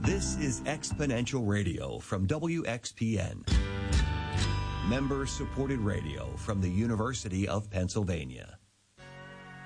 This is Exponential Radio from WXPN. Member-supported radio from the University of Pennsylvania.